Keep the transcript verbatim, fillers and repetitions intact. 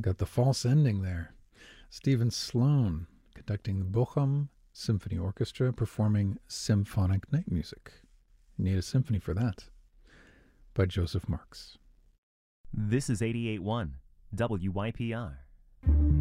got the false ending there. Stephen Sloan conducting the Bochum Symphony Orchestra performing symphonic night music. You need a symphony for that. By Joseph Marx. This is eighty-eight point one W Y P R.